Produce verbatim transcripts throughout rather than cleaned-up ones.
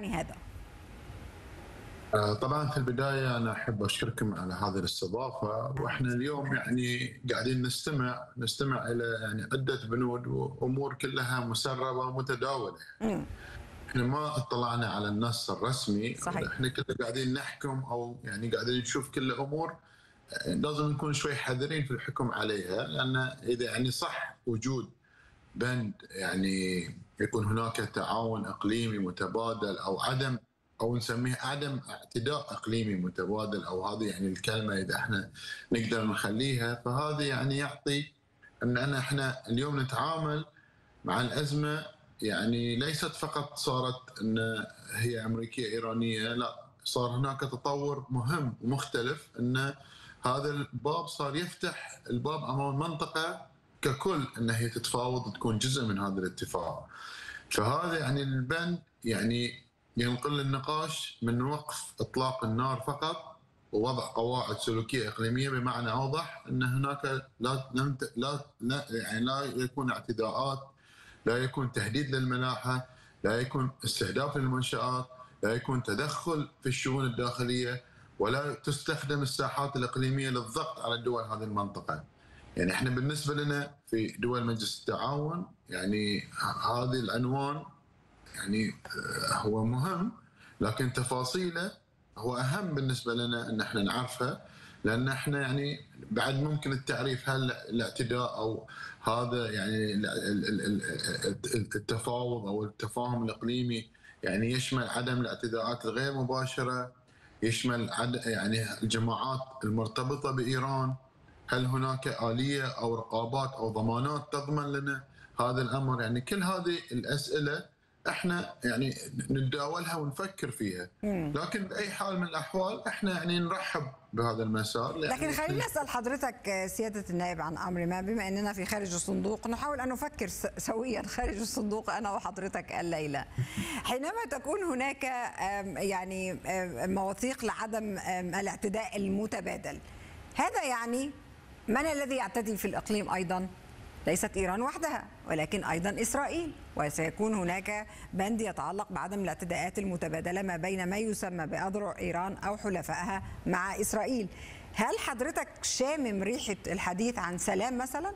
يعني هذا؟ طبعا في البدايه انا احب اشكركم على هذه الاستضافه، واحنا اليوم يعني قاعدين نستمع نستمع الى يعني عده بنود وامور كلها مسربه ومتداوله. امم احنا ما اطلعنا على النص الرسمي، صحيح. احنا كلنا قاعدين نحكم او يعني قاعدين نشوف كل امور. لازم نكون شوي حذرين في الحكم عليها، لان اذا يعني صح وجود بند يعني يكون هناك تعاون اقليمي متبادل او عدم، او نسميه عدم اعتداء اقليمي متبادل، او هذه يعني الكلمه اذا احنا نقدر نخليها، فهذا يعني يعطي ان أنا احنا اليوم نتعامل مع الازمه. يعني ليست فقط صارت ان هي امريكيه ايرانيه، لا، صار هناك تطور مهم ومختلف، ان هذا الباب صار يفتح الباب امام المنطقه ككل ان هي تتفاوض وتكون جزء من هذا الاتفاق. فهذا يعني البند يعني ينقل النقاش من وقف اطلاق النار فقط ووضع قواعد سلوكيه اقليميه، بمعنى اوضح ان هناك لا لا لا يعني لا يكون اعتداءات، لا يكون تهديد للملاحه، لا يكون استهداف للمنشآت، لا يكون تدخل في الشؤون الداخليه، ولا تستخدم الساحات الاقليميه للضغط على الدول هذه المنطقه. يعني احنا بالنسبه لنا في دول مجلس التعاون يعني هذا العنوان يعني هو مهم، لكن تفاصيله هو اهم بالنسبه لنا ان احنا نعرفها، لان احنا يعني بعد ممكن التعريف هل الاعتداء او هذا يعني التفاوض او التفاهم الاقليمي يعني يشمل عدم الاعتداءات الغير مباشره، يشمل يعني الجماعات المرتبطه بايران. هل هناك آلية أو رقابات أو ضمانات تضمن لنا هذا الأمر؟ يعني كل هذه الأسئلة احنا يعني نتداولها ونفكر فيها، مم. لكن بأي حال من الأحوال احنا يعني نرحب بهذا المسار. لكن خليني أسأل حضرتك سيادة النائب عن أمر ما، بما أننا في خارج الصندوق نحاول أن نفكر سويا خارج الصندوق أنا وحضرتك الليلة. حينما تكون هناك يعني مواثيق لعدم الاعتداء المتبادل، هذا يعني من الذي يعتدي في الإقليم أيضا؟ ليست إيران وحدها ولكن أيضا إسرائيل، وسيكون هناك بند يتعلق بعدم الاعتداءات المتبادلة ما بين ما يسمى بأذرع إيران أو حلفائها مع إسرائيل. هل حضرتك شامم ريحة الحديث عن سلام مثلا؟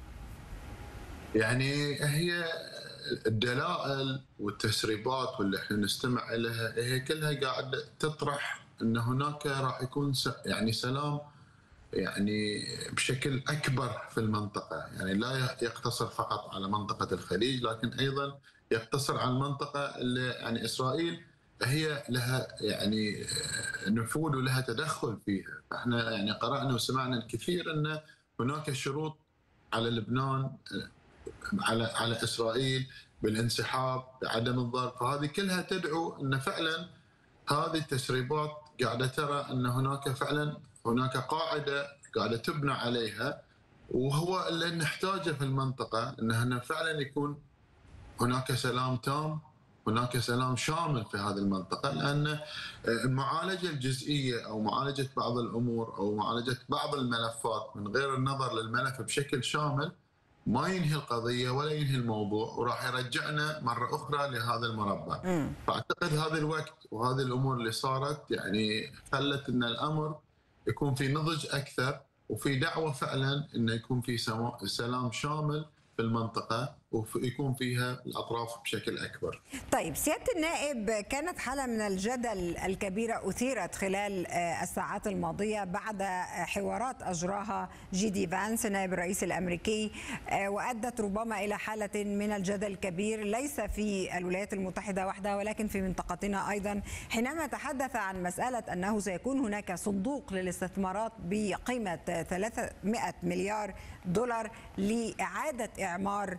يعني هي الدلائل والتسريبات واللي احنا نستمع لها هي كلها قاعدة تطرح أن هناك راح يكون يعني سلام يعني بشكل أكبر في المنطقة، يعني لا يقتصر فقط على منطقة الخليج، لكن أيضا يقتصر على المنطقة اللي يعني إسرائيل هي لها يعني نفوذ ولها تدخل فيها. احنا يعني قرأنا وسمعنا الكثير أن هناك شروط على لبنان، على على إسرائيل بالانسحاب، بعدم الضرب، فهذه كلها تدعو أن فعلا هذه التسريبات قاعدة ترى أن هناك فعلا هناك قاعدة قاعدة تبنى عليها، وهو اللي نحتاجه في المنطقة، أنه فعلا يكون هناك سلام تام، هناك سلام شامل في هذه المنطقة، لأن المعالجة الجزئية أو معالجة بعض الأمور أو معالجة بعض الملفات من غير النظر للملف بشكل شامل ما ينهي القضية ولا ينهي الموضوع، وراح يرجعنا مرة أخرى لهذا المربع. مم. فأعتقد هذا الوقت وهذه الأمور اللي صارت يعني خلت أن الأمر يكون في نضج أكثر، وفي دعوة فعلا أنه يكون في سلام شامل في المنطقة ويكون فيها الأطراف بشكل أكبر. طيب سيادة النائب، كانت حالة من الجدل الكبيرة أثيرت خلال الساعات الماضية بعد حوارات أجراها جي دي فانس نائب الرئيس الأمريكي، وأدت ربما إلى حالة من الجدل الكبير ليس في الولايات المتحدة وحدها ولكن في منطقتنا أيضا، حينما تحدث عن مسألة أنه سيكون هناك صندوق للاستثمارات بقيمة ثلاثمائة مليار دولار لإعادة إعمار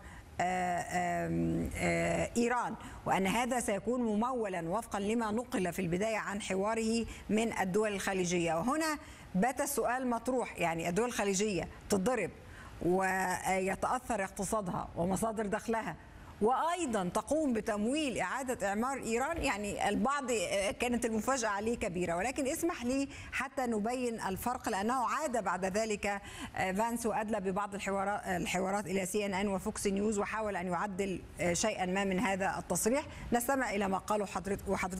إيران، وأن هذا سيكون ممولا وفقا لما نقل في البداية عن حواره من الدول الخليجية. وهنا بات السؤال مطروح، يعني الدول الخليجية تضرب ويتأثر اقتصادها ومصادر دخلها، وأيضا تقوم بتمويل إعادة إعمار إيران. يعني البعض كانت المفاجأة عليه كبيرة، ولكن اسمح لي حتى نبين الفرق، لأنه عاد بعد ذلك فانس وأدلى ببعض الحوارات, الحوارات إلى سي إن إن وفوكس نيوز وحاول أن يعدل شيئا ما من هذا التصريح. نستمع إلى ما قاله حضرتك وحضرتك